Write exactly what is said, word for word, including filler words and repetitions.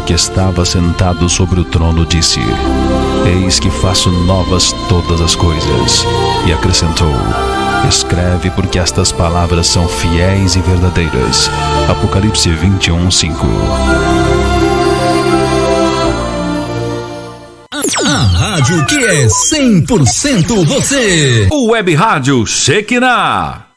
que estava sentado sobre o trono disse: Eis que faço novas todas as coisas. E acrescentou: Escreve, porque estas palavras são fiéis e verdadeiras. Apocalipse vinte e um, cinco. A rádio que é cem por cento você. O Web Rádio Shekinah.